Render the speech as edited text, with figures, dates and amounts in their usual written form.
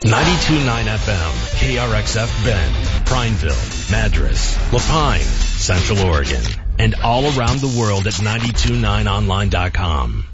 92.9 FM, KRXF Bend, Prineville, Madras, Lapine, Central Oregon, and all around the world at 929online.com.